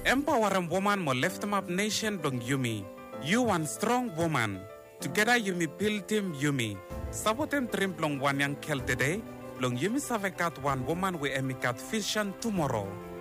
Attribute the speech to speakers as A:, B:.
A: Empower a woman mo lift them up nation blong Yumi. You one strong woman. Together Yumi build team Yumi. Sabotem trim blong one yang kel today. Blong Yumi savekat one woman we emikat vision tomorrow.